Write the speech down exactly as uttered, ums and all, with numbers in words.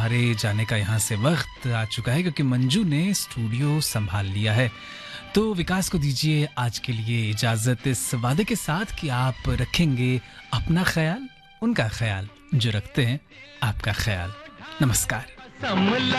तुम्हारे जाने का यहाँ से वक्त आ चुका है क्योंकि मंजू ने स्टूडियो संभाल लिया है। तो विकास को दीजिए आज के लिए इजाजत, इस वादे के साथ कि आप रखेंगे अपना ख्याल, उनका ख्याल जो रखते हैं आपका ख्याल। नमस्कार।